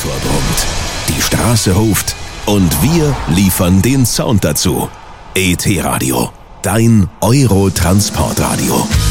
Motor brummt, die Straße ruft und wir liefern den Sound dazu. ET Radio, dein Euro-Transportradio.